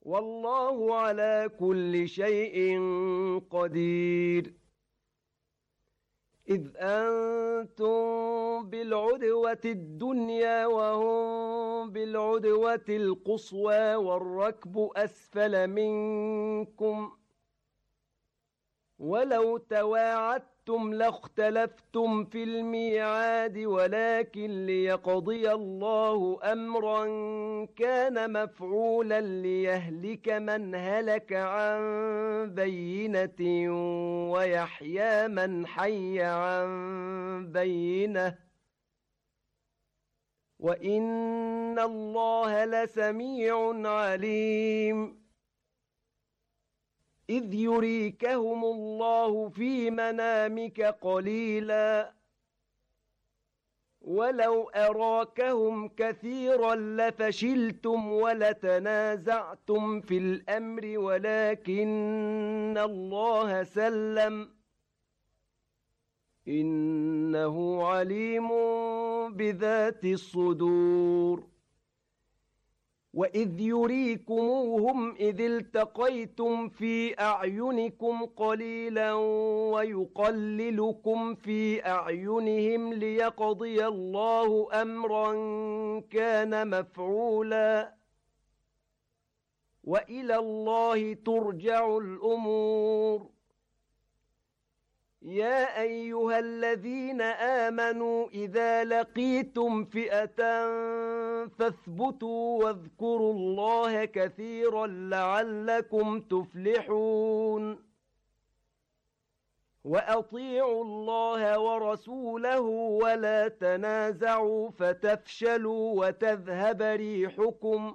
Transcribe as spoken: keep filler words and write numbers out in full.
والله على كل شيء قدير. إذ أنتم بالعدوة الدنيا وهم بالعدوة القصوى والركب أسفل منكم ولو تواعدتم لاختلفتم في الميعاد ولكن ليقضي الله أمرا كان مفعولا ليهلك من هلك عن بينة ويحيى من حي عن بينة وإن الله لسميع عليم. إذ يريكهم الله في منامك قليلا ولو أراكهم كثيرا لفشلتم ولتنازعتم في الأمر ولكن الله سلم إنه عليم بذات الصدور. وإذ يريكموهم إذ التقيتم في أعينكم قليلا ويقللكم في أعينهم ليقضي الله أمرا كان مفعولا وإلى الله ترجع الأمور. يا أيها الذين آمنوا إذا لقيتم فئة فاثبتوا واذكروا الله كثيرا لعلكم تفلحون. وأطيعوا الله ورسوله ولا تنازعوا فتفشلوا وتذهب ريحكم